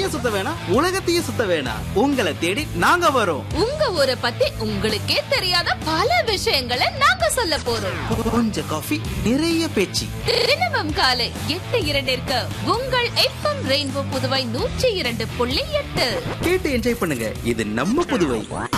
ஊரையே சுத்த வேணாம், உலகத்தையே சுத்த வேணாம். உங்களை தேடி நாங்க வரோம். உங்க ஊரை பத்தி உங்களுக்கே தெரியாத பல விஷயங்களை நாங்க சொல்ல போறோம். கொஞ்சம் காஃபி, நிறைய பேச்சு. தினமும் காலை 8:02 உங்கள் FM ரெயின்போ புதுவை 102.8 கேட்டு என்ஜாய் பண்ணுங்க. இது நம்ம புதுவை.